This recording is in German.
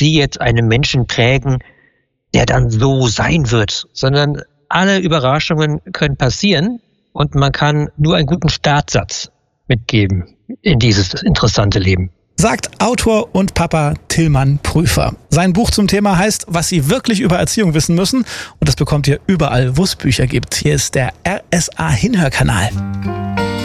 Sie jetzt einen Menschen prägen, der dann so sein wird, sondern alle Überraschungen können passieren und man kann nur einen guten Startsatz mitgeben in dieses interessante Leben. Sagt Autor und Papa Tillmann Prüfer. Sein Buch zum Thema heißt, was Sie wirklich über Erziehung wissen müssen. Und das bekommt ihr überall, wo es Bücher gibt. Hier ist der RSA Hinhörkanal.